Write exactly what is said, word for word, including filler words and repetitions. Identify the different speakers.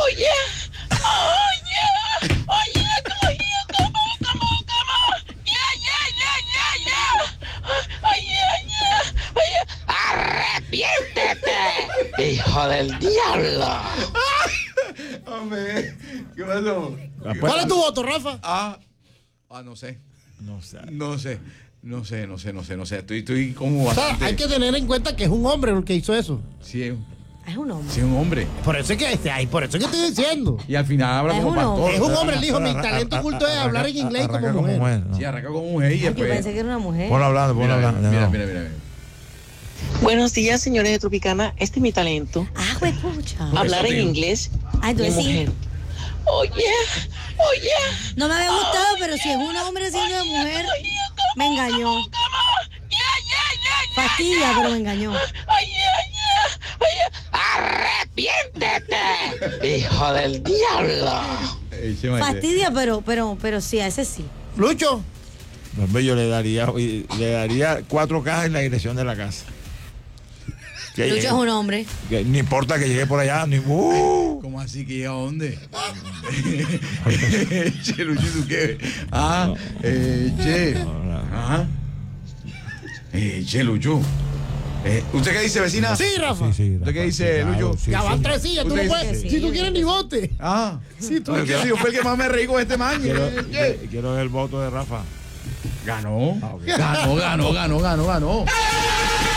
Speaker 1: Oye, oye, oye, oye, come on, come on, come on. Yeah, yeah, yeah, yeah, yeah. Oye, oye, oye. Arrepiéntete, hijo del diablo.
Speaker 2: Hombre, ¿qué pasó?
Speaker 3: ¿Cuál es tu voto, Rafa?
Speaker 2: Ah, ah, no sé.
Speaker 4: No sé.
Speaker 2: No sé. No sé, no sé, no sé, no sé. Estoy, estoy como
Speaker 3: O sea,
Speaker 2: bastante.
Speaker 3: hay que tener en cuenta que es un hombre el que hizo eso.
Speaker 2: Sí, es
Speaker 5: Es un hombre.
Speaker 2: sí, es un hombre.
Speaker 3: Por eso es que, este, ay, por eso es que estoy diciendo.
Speaker 2: Y al final habla
Speaker 5: Es
Speaker 2: como
Speaker 5: un
Speaker 2: pastor.
Speaker 5: hombre.
Speaker 3: Es un hombre, él dijo, mi
Speaker 4: Arranca-
Speaker 3: talento
Speaker 4: arranca-
Speaker 3: oculto es hablar en inglés
Speaker 4: arranca
Speaker 3: como mujer.
Speaker 4: ¿no?
Speaker 2: Sí, arranca como mujer y
Speaker 5: Ay, yo
Speaker 2: después.
Speaker 5: pensé que era una mujer.
Speaker 4: Ponlo hablando, ponlo
Speaker 2: Mira,
Speaker 4: hablando.
Speaker 2: mira,
Speaker 4: no.
Speaker 2: mira, mira, mira.
Speaker 1: Buenos días, señores de Tropicana. Este es mi talento.
Speaker 5: Ah, pues escucha.
Speaker 1: Hablar en
Speaker 2: tío.
Speaker 1: inglés
Speaker 5: Ay,
Speaker 1: de
Speaker 5: entonces sí.
Speaker 1: mujer. Oye, oye.
Speaker 5: No me había gustado, pero si es un hombre haciendo de mujer, me engañó. Fastidia, pero me engañó.
Speaker 1: Oye, oye, oye. Arrepiéntete, hijo del diablo.
Speaker 2: Eh, che, Maite.
Speaker 5: Fastidia, pero, pero, pero sí, a ese sí.
Speaker 3: Lucho,
Speaker 4: Hombre, yo le daría, le daría cuatro cajas en la dirección de la casa. Que
Speaker 5: Lucho
Speaker 4: llegue-
Speaker 5: es un hombre.
Speaker 4: que no importa que llegue por allá, ni uh,
Speaker 2: ¿Cómo así que llega a dónde? Che, Lucho, ¿tú qué? Ah, eh, che.
Speaker 4: No, no.
Speaker 2: Ajá. Eh, che, Lucho. Eh, ¿Usted qué dice, vecina?
Speaker 3: sí, Rafa.
Speaker 4: Sí, sí,
Speaker 2: ¿Usted qué
Speaker 4: Rafa,
Speaker 2: dice,
Speaker 4: claro,
Speaker 2: Lucho?
Speaker 4: sí,
Speaker 3: Ya
Speaker 4: sí.
Speaker 3: van tres sillas, tú
Speaker 2: Usted
Speaker 3: no
Speaker 2: dice
Speaker 3: puedes.
Speaker 5: que
Speaker 3: Si
Speaker 5: sí,
Speaker 3: tú quieres ni vote.
Speaker 2: Ah,
Speaker 3: Sí, tú
Speaker 2: no,
Speaker 3: quieres.
Speaker 2: que yo fue el que más me reí con este man.
Speaker 4: Quiero,
Speaker 2: eh, che.
Speaker 4: quiero el voto de Rafa.
Speaker 2: Ganó.
Speaker 4: Ah, ok.
Speaker 2: Ganó, ganó, ganó, ganó, ganó.